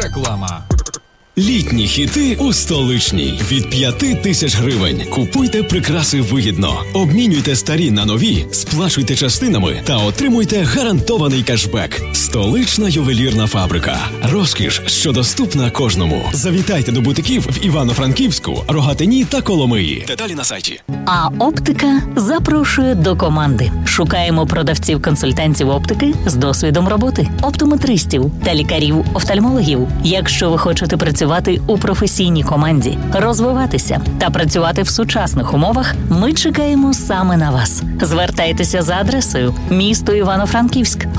Реклама. Літні хіти у Столичній. Від 5000 гривень. Купуйте прикраси вигідно. Обмінюйте старі на нові, сплачуйте частинами та отримуйте гарантований кешбек. Столична ювелірна фабрика. Розкіш, що доступна кожному. Завітайте до бутиків в Івано-Франківську, Рогатині та Коломиї. Деталі на сайті. А оптика запрошує до команди. Шукаємо продавців-консультантів оптики з досвідом роботи, оптометристів та лікарів-офтальмологів. Якщо ви хочете працювати у професійній команді, розвиватися та працювати в сучасних умовах, ми чекаємо саме на вас. Звертайтеся за адресою: місто Івано-Франківськ,